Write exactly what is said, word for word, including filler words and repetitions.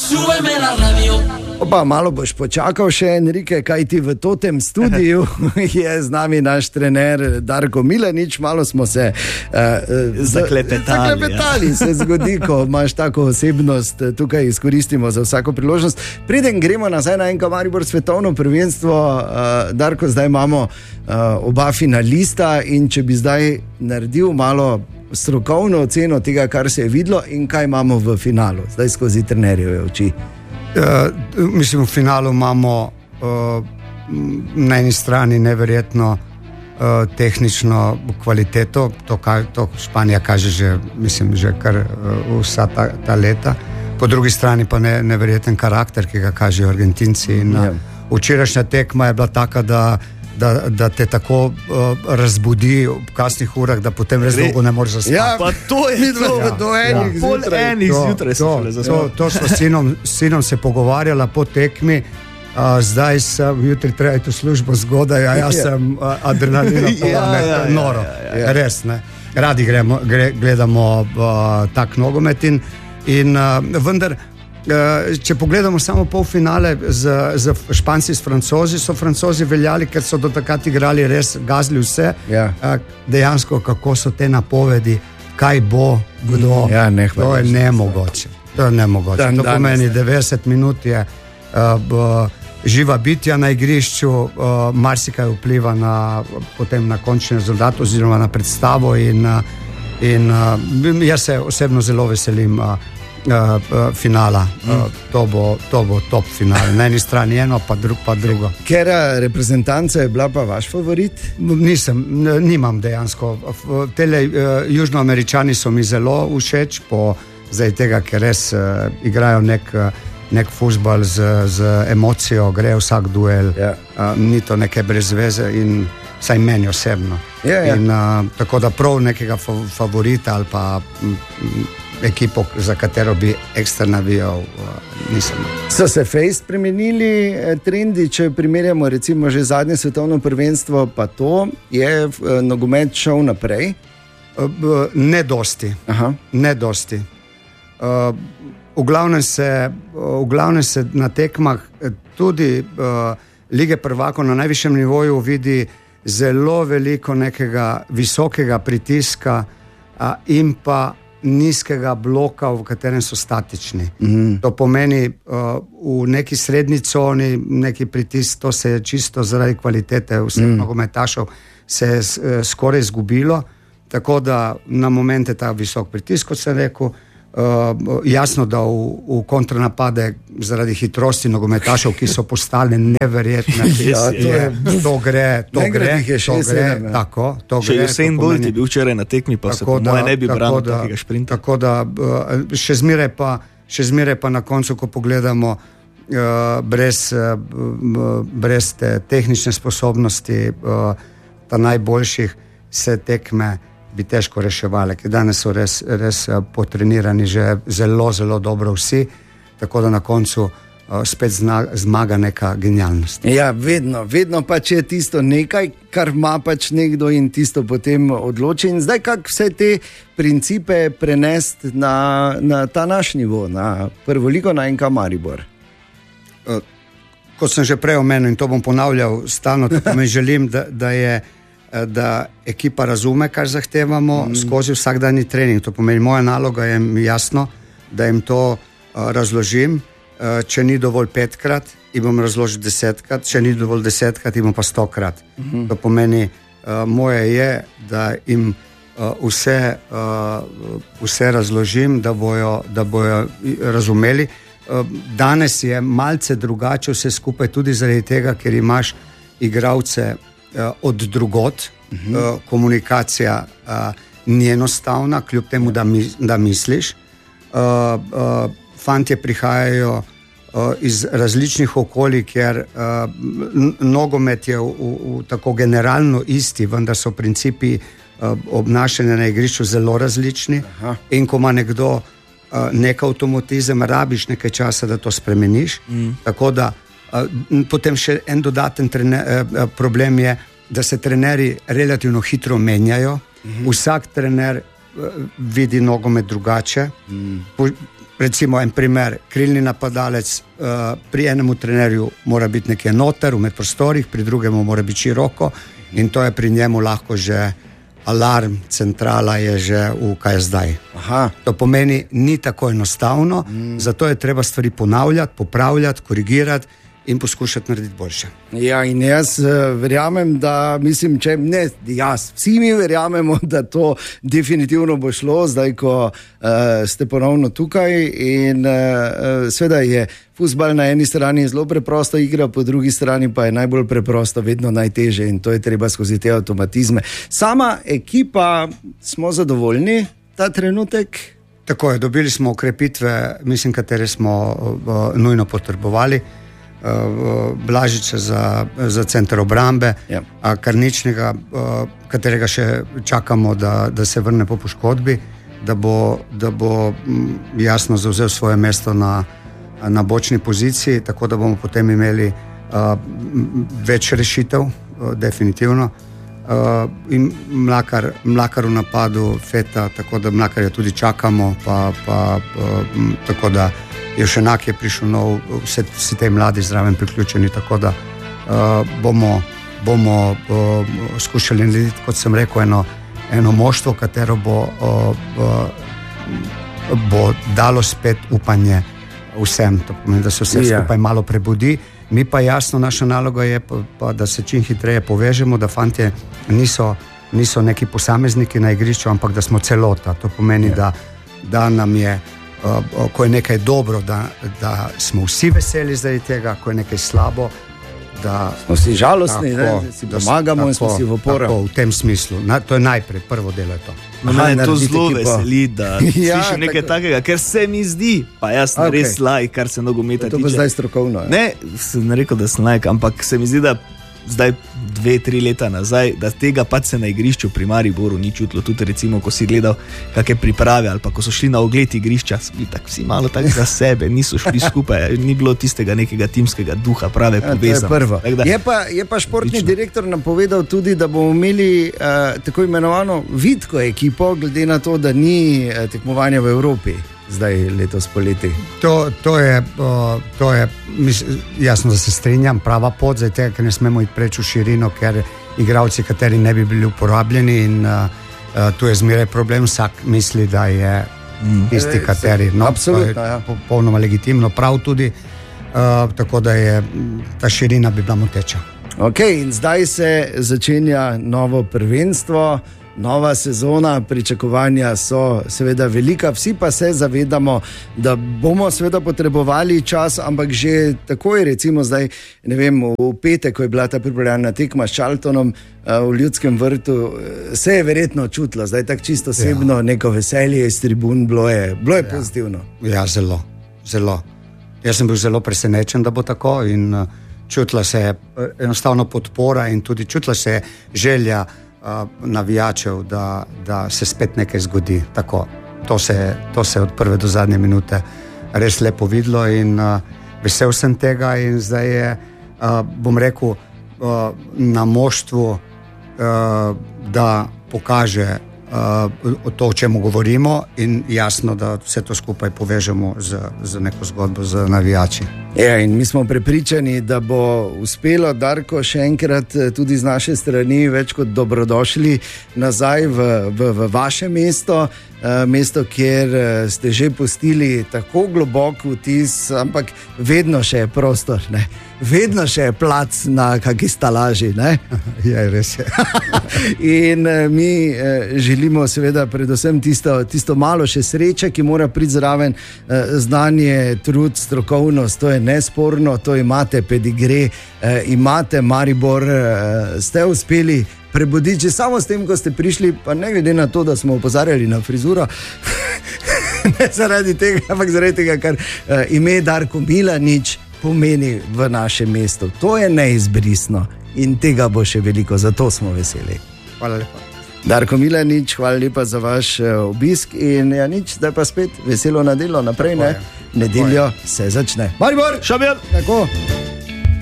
súbeme la radio. Opa, malo boš počakal še, Enrique, kaj ti v totem studiu je z nami naš trener Darko Milanič. Malo smo se uh, zaklepetali. Zaklepetali ja. Se zgodi, ko imaš tako osebnost, tukaj izkoristimo za vsako priložnost. Preden gremo nazaj na en Maribor svetovno prvenstvo, uh, Darko, zdaj imamo uh, oba finalista in če bi zdaj naredil malo strokovno oceno tega, kar se je videlo in kaj imamo v finalu, zdaj skozi trenerjeve oči. Uh, mislim, v finalu imamo uh, na eni strani neverjetno uh, tehnično kvaliteto, to, ka, to Španija kaže že, mislim, že kar uh, vsa ta, ta leta, po drugi strani pa ne, neverjeten karakter, ki ga kažejo Argentinci. In, uh, včerajšnja tekma je bila taka, da Da, da te tako uh, razbudi v kasnih urah, da potem res dolgo ne moreš zaspati. Ja, pa to je to, ja, do enih ja. zjutraj. Enih zjutraj to, to, to, to smo s sinom, sinom se pogovarjala po tekmi, uh, zdaj sem jutri treba iti v službo zgodaj, a jaz sem uh, adrenalina polna, ja, ja, noro, ja, ja, ja. Res, ne. Radi gremo, gre, gledamo uh, tak nogomet in, in uh, vendar če pogledamo samo polfinale z, z Španci s Francozi, so Francozi veljali, ker so do takrat igrali res, gazili vse. Ja. Dejansko, kako so te napovedi, kaj bo, kdo, ja, ne, to je nemogoče. To je nemogoče. Dan, to pomeni devetdeset minut je uh, živa bitja na igrišču, uh, marsikaj vpliva na, potem na končni rezultat oziroma na predstavo in, in uh, jaz se osebno zelo veselim uh, Uh, uh, finala, uh, to, bo, to bo top final, na eni strani eno, pa, dru, pa drugo. Kera reprezentanca je bila pa vaš favorit? Nisem, nimam dejansko. Tele uh, Južnoameričani so mi zelo všeč, po zdaj tega, ker res uh, igrajo nek, nek fuzbal z, z emocijo, gre vsak duel, ja. uh, ni to neke brez veze in vsaj meni osebno. Ja, ja. In, uh, tako da prav nekega favorita ali pa m, ekipo, za katero bi ekstra navijal, nisem. So se fejst spremenili trendi, če primerjamo recimo že zadnje svetovno prvenstvo, pa to je nogomet šel naprej? Ne dosti. Aha. Ne dosti. V glavnem se, v glavnem se na tekmah tudi Lige prvakov na najvišjem nivoju vidi zelo veliko nekega visokega pritiska in pa nizkega bloka, v katerem so statični. Mm. To pomeni uh, v neki srednji coni, neki pritisk, to se je čisto zaradi kvalitete vseh mm. nogometašev se je uh, skoraj izgubilo, tako da na momente ta visok pritisk, kot sem rekel, uh, jasno, da v, v kontranapade zaradi hitrosti nogometašev, ki so postali neverjetne, ja, to, je, to gre, to ne gre, gre, to gre, tako, to še gre. Še Usain Bolt je bil včeraj na tekmi, pa se po moje ne bi branil takega šprinta. Tako da še zmeraj pa, še zmeraj pa na koncu, ko pogledamo uh, brez, uh, brez te tehnične sposobnosti uh, ta najboljših se tekme bi težko reševali, ker danes so res, res potrenirani že zelo, zelo dobro vsi, tako da na koncu uh, spet zna, zmaga neka genialnost. Ja, vedno, vedno pač je tisto nekaj, kar ima pač nekdo in tisto potem odloči. In zdaj kako vse te principe prenesti na, na ta naš nivo, na prvo ligo, na en Maribor? Uh, kot sem že prej omenil in to bom ponavljal stalno, tako me želim, da, da je da ekipa razume, kar zahtevamo mm. skozi vsakdanji trening. To pomeni, moja naloga je jasno, da jim to uh, razložim. Uh, če ni dovolj petkrat, jim bom razložil desetkrat, če ni dovolj desetkrat, jim bom pa stokrat. Mm-hmm. To pomeni, uh, moje je, da jim uh, vse, uh, vse razložim, da bojo, da bojo razumeli. Uh, danes je malce drugače vse skupaj, tudi zaradi tega, ker imaš igralce od drugot, uh-huh. uh, komunikacija uh, ni enostavna, kljub temu, da, mi, da misliš. Uh, uh, fantje prihajajo uh, iz različnih okolij, ker uh, nogomet je v, v, v tako generalno isti, vendar so principi uh, obnašanja na igrišču zelo različni. Aha. In ko ima nekdo uh, nek avtomatizem, rabiš nekaj časa, da to spremeniš. Mm. Tako da Uh, potem še en dodaten trener, uh, problem je, da se trenerji relativno hitro menjajo. Mm-hmm. Vsak trener uh, vidi nogomet drugače. Mm. Po, recimo en primer, krilni napadalec uh, pri enemu trenerju mora biti nekje noter v medprostorih, pri drugemu mora biti široko in to je pri njemu lahko že alarm, centrala je že v kaj je zdaj. Aha. To pomeni, ni tako enostavno, mm. zato je treba stvari ponavljati, popravljati, korigirati in poskušati narediti boljše. Ja, in jaz uh, verjamem, da mislim, če ne jaz, vsi mi verjamemo, da to definitivno bo šlo, zdaj, ko uh, ste ponovno tukaj in uh, seveda je fuzbal na eni strani zelo preprosta igra, po drugi strani pa je najbolj preprosto, vedno najteže in to je treba skozi te avtomatizme. Sama ekipa, smo zadovoljni ta trenutek? Tako je, dobili smo okrepitve, mislim, katere smo uh, nujno potrebovali. Blažiča za, za center obrambe, ja. Karničnega, katerega še čakamo, da, da se vrne po poškodbi, da bo, da bo jasno zavzel svoje mesto na, na bočni poziciji, tako da bomo potem imeli uh, več rešitev, uh, definitivno. Uh, in Mlakar, Mlakar v napadu, Feta, tako da Mlakarja tudi čakamo, pa, pa uh, tako da Jevšenak je prišel nov, vse, vsi te mladi zraven priključeni, tako da uh, bomo, bomo uh, skušali narediti, kot sem rekel, eno, eno moštvo, katero bo, uh, uh, bo dalo spet upanje vsem, to pomeni, da se vse ja. skupaj malo prebudi. Mi pa jasno, naša naloga je, pa, pa, da se čim hitreje povežemo, da fantje niso, niso neki posamezniki na igrišču, ampak da smo celota. To pomeni, ja. da, da nam je Uh, ko je nekaj dobro, da, da smo vsi veseli zaradi tega, ko je nekaj slabo, da smo si žalostni, tako, da si pomagamo tako, in smo si v oporu. V tem smislu. Na, to je najprej, prvo delo je to. Aha, to zelo veseli, da ja, slišim nekaj tako. takega, ker se mi zdi, pa jaz sem okay. res lajk, kar se nogometa tiče. To bo zdaj strokovno. Ja. Ne, sem rekel, da sem lajk, ampak se mi zdi, da zdaj dve, tri leta nazaj, da tega pač se na igrišču pri Mariboru ni čutilo. Tudi recimo, ko si gledal kakšne priprave ali pa ko so šli na ogled igrišča, so bili tak, vsi malo tako za sebe, niso šli skupaj, ni bilo tistega nekega timskega duha, prave povezanosti. Ja, je, je pa športni Lično. direktor nam povedal tudi, da bomo imeli uh, tako imenovano vitko ekipo, glede na to, da ni uh, tekmovanja v Evropi. Zdaj letos poleti. To, to je, uh, to je mislim, jasno, da se strinjam, prava pot, zdaj tega, ker ne smemo iti preč v širino, ker igralci, kateri ne bi bili uporabljeni in uh, uh, tu je zmeraj problem, vsak misli, da je mm. isti, kateri. No, absolutno, ja. Popolnoma legitimno, prav tudi, uh, tako da je ta širina bi bila moteča. Ok, in zdaj se začenja novo prvenstvo. Nova sezona, pričakovanja so seveda velika, vsi pa se zavedamo, da bomo seveda potrebovali čas, ampak že takoj, recimo zdaj, ne vem, v petek, ko je bila ta pripravljalna tekma s Charltonom v Ljudskem vrtu, se je verjetno čutilo, zdaj tako čisto osebno, ja. neko veselje iz tribun, bilo je, bilo je ja. pozitivno. Ja, zelo, zelo. Jaz sem bil zelo presenečen, da bo tako in čutila se je enostavno podpora in tudi čutila se je želja navijačev, da, da se spet nekaj zgodi. Tako, to, se, to se od prve do zadnje minute res lepo videlo in uh, vesel sem tega in zdaj je, uh, bom rekel, uh, na moštvu, uh, da pokaže uh, to, o čemu govorimo in jasno, da vse to skupaj povežemo z, z neko zgodbo z navijači. Ja, in mi smo prepričani, da bo uspelo. Darko, še enkrat tudi z naše strani več kot dobrodošli nazaj v, v, v vaše mesto, mesto, kjer ste že pustili tako globok vtis, ampak vedno še je prostor, ne? Vedno še je plac na kaki stalaži. Ja, res je. In mi želimo seveda predvsem tisto, tisto malo še sreče, ki mora priti zraven, znanje, trud, strokovnost, to je nesporno, to imate pedigre, imate Maribor, ste uspeli prebuditi, že samo s tem, ko ste prišli, pa ne glede na to, da smo opozarjali na frizuro, ne zaradi tega, ampak zaradi tega, ker uh, ime Darko Milanič pomeni v našem mestu. To je neizbrisno in tega bo še veliko, zato smo veseli. Hvala lepa. Darko Milanič, hvala lepa za vaš uh, obisk in ja nič, zdaj pa spet veselo na delo naprej, ne? Nedeljo se začne. Maribor, Šabir! Tako.